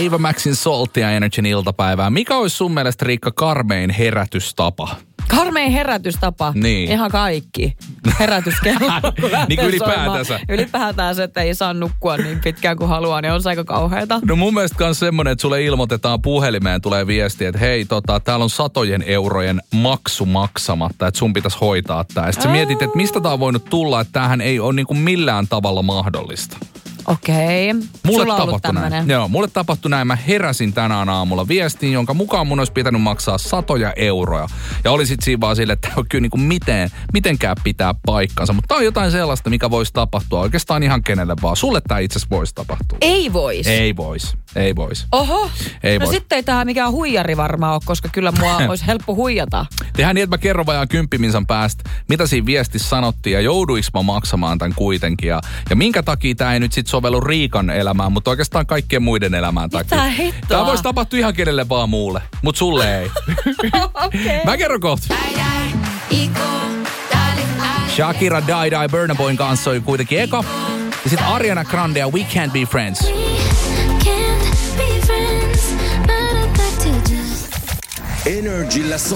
Ava Maxin Saltia Energyn iltapäivää. Mikä olisi sun mielestä, Riikka, karmein herätystapa? Karmein herätystapa? Niin. Ihan kaikki. Herätyskello. Niin ylipäätänsä. Ylipäätään se, että ei saa nukkua niin pitkään kuin haluaa, niin on se aika kauheata. No mun mielestä kans semmonen, että sulle ilmoitetaan puhelimeen, tulee viesti, että hei, täällä on 100 eurojen maksu maksamatta, että sun pitäisi hoitaa tää. Sitten sä mietit, että mistä tää on voinut tulla, että tämähän ei ole niinku millään tavalla mahdollista. Okei. Mulle tapahtui näin. Joo, mulle tapahtui näin. Mä heräsin tänään aamulla viestiin, jonka mukaan mun olisi pitänyt maksaa 100 euroja. Ja oli sit siinä vaan sille, että kyllä niinku mitenkään pitää paikkansa. Mutta tää on jotain sellaista, mikä voisi tapahtua oikeastaan ihan kenelle vaan. Sulle tää itse asiassa voisi tapahtua. Ei vois. Ei vois. Oho. Ei no vois. sitten ei tää mikään huijari varmaan ole, koska kyllä mua olisi helppo huijata. Tehdään niin, että mä kerron vajaan 10 minsan päästä, mitä siinä viestissä sanottiin ja jouduinko mä maksamaan tämän kuitenkin. Ja minkä takia tää ei nyt sit sovellu Riikan elämään, mutta oikeastaan kaikkien muiden elämään takia. Mitä hittoa? Tää voisi tapahtua ihan kenelle vaan muulle, mutta sulle ei. Okay. Mä kerron kohta. Shakira Die Burna Boyn kanssa oli kuitenkin eka. Ja sit Ariana Grande ja We Can't Be Friends. Energillä